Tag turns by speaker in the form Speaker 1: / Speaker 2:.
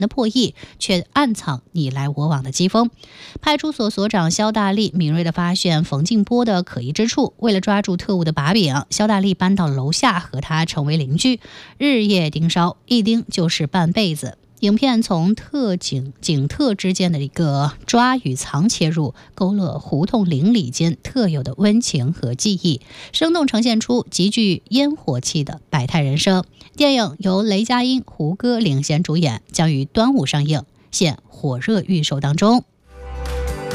Speaker 1: 的破译，却暗藏你来我往的讥讽。派出所所长肖大力敏锐地发现冯静波的可疑之处，为了抓住特务的把柄，肖大力搬到了楼下，和他成为邻居，日夜盯梢，一盯就是半辈子。影片从警特之间的一个抓与藏切入，勾勒胡同邻里间特有的温情和记忆，生动呈现出极具烟火气的百态人生。电影由雷佳音、胡歌领衔主演，将于端午上映，现火热预售当中。